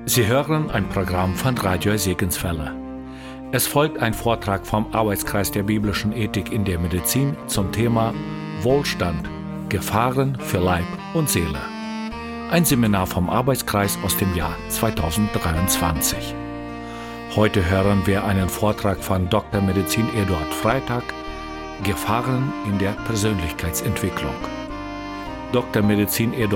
Sie hören ein Programm von Radio Segenswelle. Es folgt ein Vortrag vom Arbeitskreis der biblischen Ethik in der Medizin zum Thema Wohlstand, Gefahren für Leib und Seele. Ein Seminar vom Arbeitskreis aus dem Jahr 2023. Heute hören wir einen Vortrag von Dr. Medizin Eduard Freitag, Gefahren in der Persönlichkeitsentwicklung. Dr. Medizin Eduard